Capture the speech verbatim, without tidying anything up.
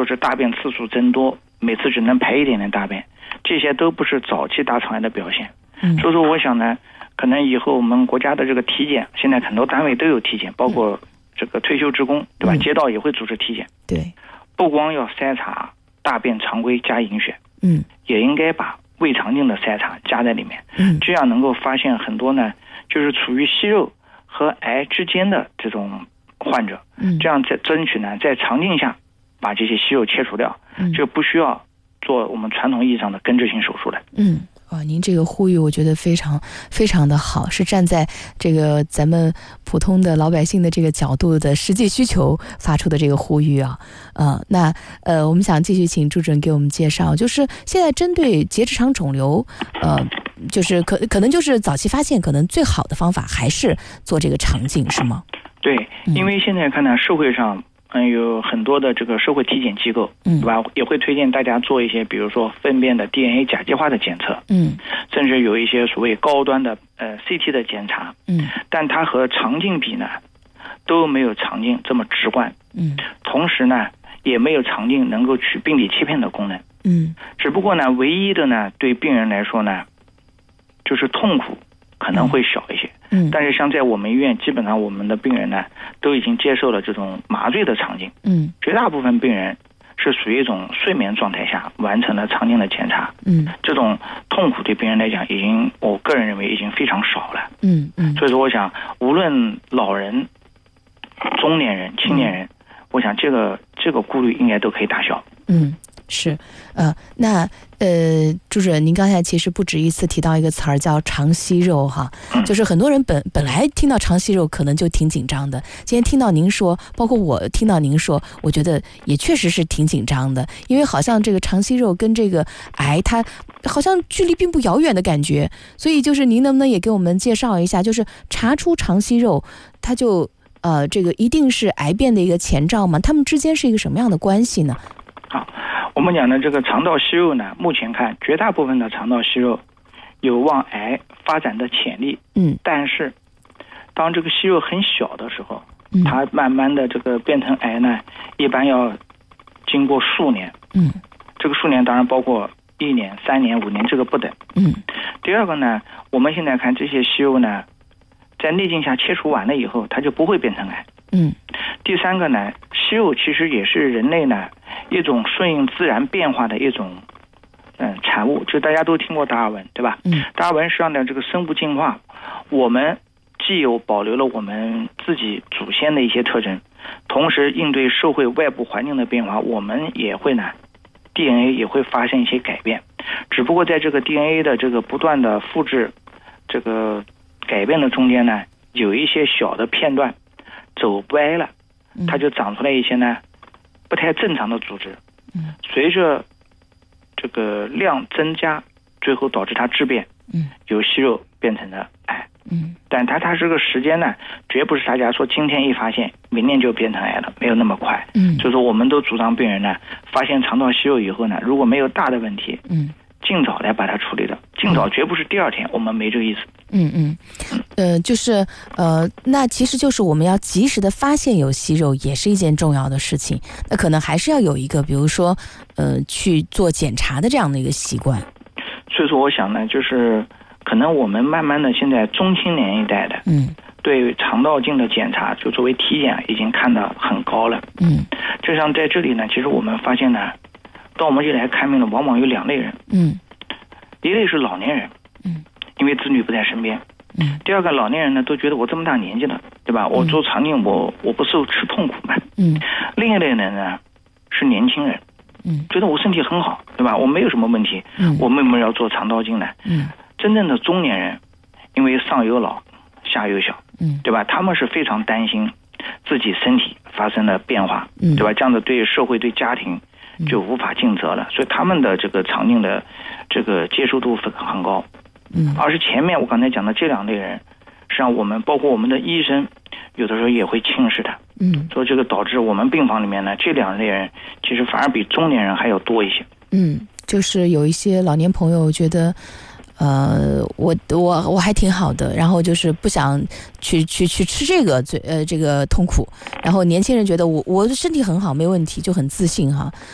或者大便次数增多，每次只能排一点点大便，这些都不是早期大肠癌的表现。 嗯， 所以说我想呢，可能以后我们国家的这个体检，现在很多单位都有体检，包括这个退休职工，对吧？ 嗯、 街道也会组织体检。 对， 不光要筛查大便常规加隐血， 嗯， 也应该把胃肠镜的筛查加在里面， 嗯， 这样能够发现很多呢，就是处于息肉和癌之间的这种患者， 嗯， 这样在争取呢，在肠镜下把这些息肉切除掉， 嗯， 就不需要做我们传统意义上的根治性手术了。 嗯。啊，您这个呼吁我觉得非常非常的好，是站在这个咱们普通的老百姓的这个角度的实际需求发出的这个呼吁啊。呃，那呃，我们想继续请朱主任给我们介绍，就是现在针对结直肠肿瘤，呃，就是可可能就是早期发现，可能最好的方法还是做这个肠镜，是吗？ 对，因为现在看到社会上。嗯，有很多的这个社会体检机构， 嗯， 对吧？也会推荐大家做一些，比如说粪便的 D N A 甲基化的检测， 嗯， 甚至有一些所谓高端的呃 C T 的检查， 嗯， 但它和肠镜比呢，都没有肠镜这么直观， 嗯， 同时呢，也没有肠镜能够取病理切片的功能， 嗯， 只不过呢，唯一的呢，对病人来说呢，就是痛苦可能会小一些。 嗯， 但是像在我们医院，基本上我们的病人呢，都已经接受了这种麻醉的肠镜。 嗯， 绝大部分病人是属于一种睡眠状态下完成了肠镜的检查。 嗯， 这种痛苦对病人来讲，已经我个人认为已经非常少了。 嗯嗯， 所以说，我想无论老人、中年人、青年人，嗯、我想这个这个顾虑应该都可以打消。 嗯。是，呃，那呃，朱主任，您刚才其实不止一次提到一个词儿叫肠息肉哈， 嗯、 就是很多人本本来听到肠息肉可能就挺紧张的，今天听到您说，包括我听到您说，我觉得也确实是挺紧张的，因为好像这个肠息肉跟这个癌它好像距离并不遥远的感觉，所以就是您能不能也给我们介绍一下，就是查出肠息肉，它就呃这个一定是癌变的一个前兆吗？它们之间是一个什么样的关系呢？ 好。我们讲的这个肠道息肉呢，目前看绝大部分的肠道息肉有往癌发展的潜力， 嗯， 但是当这个息肉很小的时候， 嗯， 它慢慢的这个变成癌呢，一般要经过数年， 嗯， 这个数年当然包括一年、三年、五年，这个不等， 嗯。 第二个呢，我们现在看这些息肉呢，在内镜下切除完了以后，它就不会变成癌， 嗯。 第三个呢，息肉其实也是人类呢一种顺应自然变化的一种嗯产物，就大家都听过达尔文，对吧？ 嗯， 达尔文实际上呢，这个生物进化，我们既有保留了我们自己祖先的一些特征，同时应对社会外部环境的变化，我们也会呢 D N A 也会发生一些改变，只不过在这个 D N A 的这个不断的复制这个改变的中间呢，有一些小的片段走歪了，它就长出来一些呢不太正常的组织， 嗯， 随着这个量增加，最后导致它质变， 嗯， 由息肉变成了癌， 嗯， 但它它这个时间呢，绝不是大家说今天一发现，明天就变成癌了，没有那么快， 嗯， 所以说我们都主张病人呢，发现肠道息肉以后呢，如果没有大的问题， 嗯， 尽早来把它处理掉，尽早绝不是第二天，我们没这个意思。 嗯嗯，呃，就是呃，那其实就是我们要及时的发现有息肉，也是一件重要的事情。那可能还是要有一个，比如说，呃，去做检查的这样的一个习惯。 所以说，我想呢，就是可能我们慢慢的现在中青年一代的， 嗯， 对肠道镜的检查，就作为体检已经看得很高了。 嗯， 就像在这里呢，其实我们发现呢，到我们这里来看病的往往有两类人。 嗯， 一类是老年人。 嗯。 因为子女不在身边， 嗯， 第二个老年人呢都觉得我这么大年纪了，对吧？我做肠镜我我不受吃痛苦嘛， 嗯， 另一类人呢是年轻人， 嗯， 觉得我身体很好，对吧？我没有什么问题， 嗯， 我为什么要做肠道镜呢？ 嗯， 真正的中年人，因为上有老下有小， 嗯， 对吧？他们是非常担心自己身体发生了变化， 嗯， 对吧？这样子对社会对家庭就无法尽责了，所以他们的这个肠镜的这个接受度很高。 嗯， 而是前面我刚才讲的这两类人，实际上我们包括我们的医生，有的时候也会轻视他。 嗯， 所以这个导致我们病房里面呢，这两类人其实反而比中年人还要多一些。 嗯，就是有一些老年朋友觉得，呃，我我我还挺好的，然后就是不想去去去吃这个最呃这个痛苦，然后年轻人觉得我我的身体很好，没问题，就很自信哈。